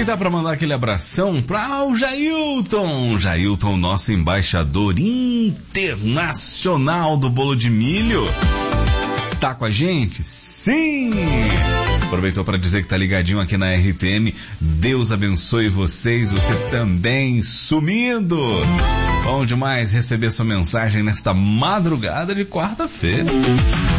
Aproveitar para mandar aquele abração para o Jailton. Jailton, nosso embaixador internacional do bolo de milho. Tá com a gente? Sim! Aproveitou para dizer que tá ligadinho aqui na RTM. Deus abençoe vocês, você também sumindo. Bom demais receber sua mensagem nesta madrugada de quarta-feira.